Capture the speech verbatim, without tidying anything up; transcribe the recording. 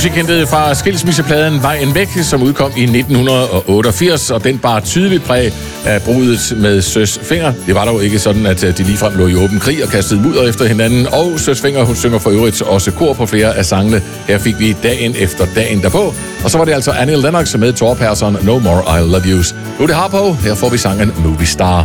musik hentet fra skilsmissepladen Vejen Væk, som udkom i nitten otteogfirs, og den bar tydeligt præg af brudet med Søs Fenger. Det var dog ikke sådan, at de ligefrem lå i åben krig og kastede mudder efter hinanden, og Søs Fenger, hun synger for øvrigt også kor på flere af sangene. Her fik vi dagen efter dagen derpå, og så var det altså Annie Lennox med Thor Persson, No More I Love Yous. Nu er det Harpo, her får vi sangen Movie Star.